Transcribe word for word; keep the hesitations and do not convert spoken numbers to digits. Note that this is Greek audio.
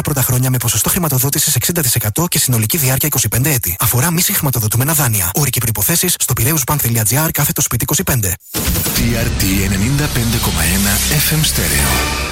Πρώτα χρόνια με ποσοστό χρηματοδότησης εξήντα τοις εκατό και συνολική διάρκεια είκοσι πέντε έτη. Αφορά μη συγχρηματοδοτούμενα δάνεια. Όροι και προϋποθέσεις στο πειραιούσbank.gr κάθετο σπίτι είκοσι πέντε. τι αρ τι ενενήντα πέντε κόμμα ένα εφ εμ Stereo.